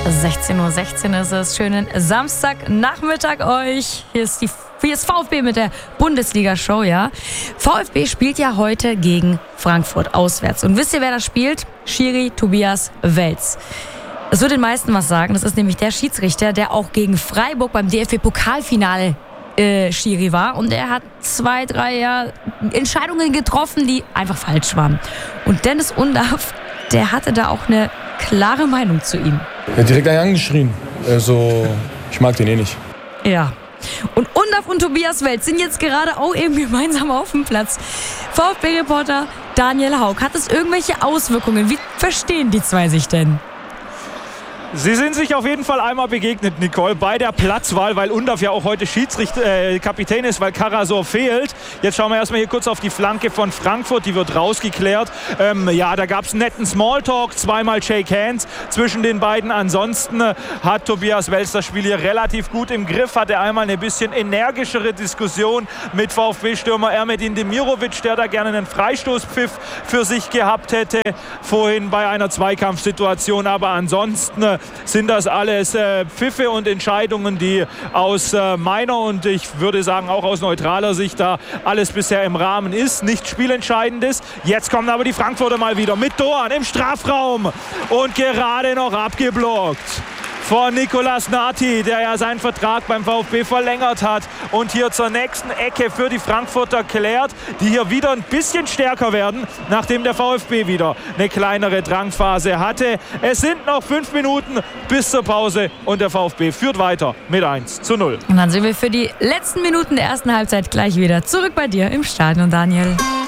16:16 Uhr ist es. Schönen Samstagnachmittag euch. Hier ist VfB mit der Bundesliga-Show, ja. VfB spielt ja heute gegen Frankfurt auswärts. Und wisst ihr, wer das spielt? Schiri Tobias Welz. Das wird den meisten was sagen. Das ist nämlich der Schiedsrichter, der auch gegen Freiburg beim DFB-Pokalfinale Schiri war. Und er hat 2-3 Entscheidungen getroffen, die einfach falsch waren. Und Dennis Undaff, der hatte da auch eine klare Meinung zu ihm. Er hat direkt einen angeschrien. Also, ich mag den eh nicht. Ja. Und Undaff und Tobias Welz sind jetzt gerade auch eben gemeinsam auf dem Platz. VfB-Reporter Daniel Haug, hat es irgendwelche Auswirkungen? Wie verstehen die zwei sich denn? Sie sind sich auf jeden Fall einmal begegnet, Nicole, bei der Platzwahl, weil Undaff ja auch heute Kapitän ist, weil Karasor fehlt. Jetzt schauen wir erstmal hier kurz auf die Flanke von Frankfurt, die wird rausgeklärt. Da gab es einen netten Smalltalk, zweimal Shake Hands zwischen den beiden. Ansonsten hat Tobias Welz das Spiel hier relativ gut im Griff, hatte einmal eine bisschen energischere Diskussion mit VfB-Stürmer Ermedin Demirovic, der da gerne einen Freistoßpfiff für sich gehabt hätte, vorhin bei einer Zweikampfsituation, aber ansonsten sind das alles Pfiffe und Entscheidungen, die aus meiner und ich würde sagen auch aus neutraler Sicht da alles bisher im Rahmen ist. Nichts Spielentscheidendes. Jetzt kommen aber die Frankfurter mal wieder mit Doan im Strafraum und gerade noch abgeblockt von Nicolas Nati, der ja seinen Vertrag beim VfB verlängert hat und hier zur nächsten Ecke für die Frankfurter klärt, die hier wieder ein bisschen stärker werden, nachdem der VfB wieder eine kleinere Drangphase hatte. Es sind noch 5 Minuten bis zur Pause und der VfB führt weiter mit 1:0. Und dann sind wir für die letzten Minuten der ersten Halbzeit gleich wieder zurück bei dir im Stadion, Daniel.